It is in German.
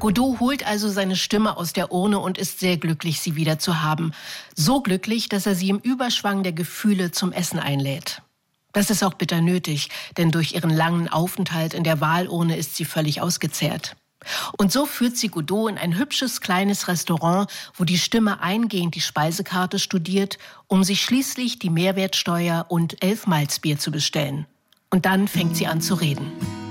Godot holt also seine Stimme aus der Urne und ist sehr glücklich, sie wieder zu haben. So glücklich, dass er sie im Überschwang der Gefühle zum Essen einlädt. Das ist auch bitter nötig, denn durch ihren langen Aufenthalt in der Wahlurne ist sie völlig ausgezehrt. Und so führt sie Godot in ein hübsches kleines Restaurant, wo die Stimme eingehend die Speisekarte studiert, um sich schließlich die Mehrwertsteuer und 11 Malzbier zu bestellen. Und dann fängt sie an zu reden.